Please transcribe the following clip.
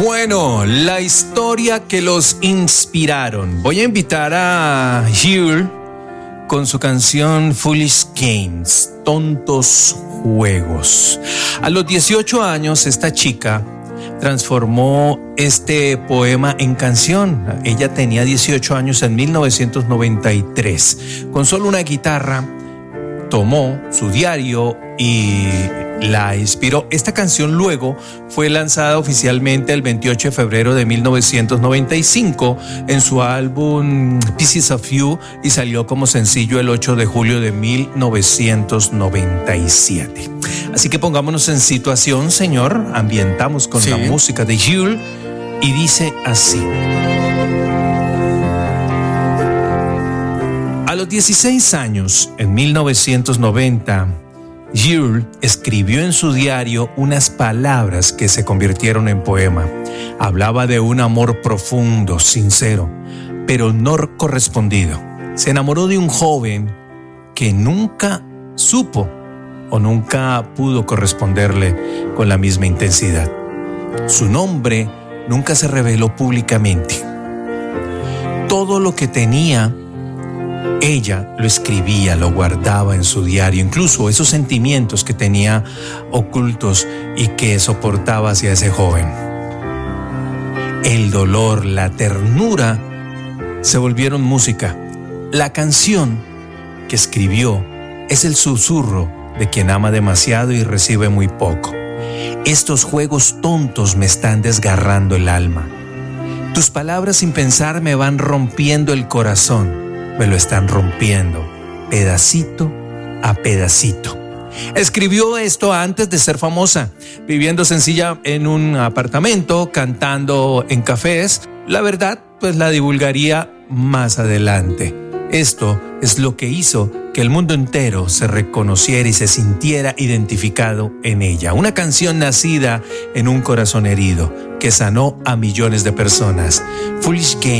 Bueno, la historia que los inspiraron. Voy a invitar a Jules con su canción Foolish Games, Tontos Juegos. A los 18 años, esta chica transformó este poema en canción. Ella tenía 18 años en 1993. Con solo una guitarra, tomó su diario y la inspiró. Esta canción luego fue lanzada oficialmente el 28 de febrero de 1995 en su álbum Pieces of You y salió como sencillo el 8 de julio de 1997. Así que pongámonos en situación, señor. Ambientamos con la música de Jules y dice así. A los 16 años, en 1990, Jules escribió en su diario unas palabras que se convirtieron en poema. Hablaba de un amor profundo, sincero, pero no correspondido. Se enamoró de un joven que nunca supo o nunca pudo corresponderle con la misma intensidad. Su nombre nunca se reveló públicamente. Todo lo que tenía, ella lo escribía, lo guardaba en su diario, incluso esos sentimientos que tenía ocultos y que soportaba hacia ese joven. El dolor, la ternura se volvieron música. La canción que escribió es el susurro de quien ama demasiado y recibe muy poco. Estos juegos tontos me están desgarrando el alma. Tus palabras sin pensar me van rompiendo el corazón. Me lo están rompiendo, pedacito a pedacito. Escribió esto antes de ser famosa, viviendo sencilla en un apartamento, cantando en cafés. La verdad, pues la divulgaría más adelante. Esto es lo que hizo que el mundo entero se reconociera y se sintiera identificado en ella. Una canción nacida en un corazón herido que sanó a millones de personas. Foolish Games.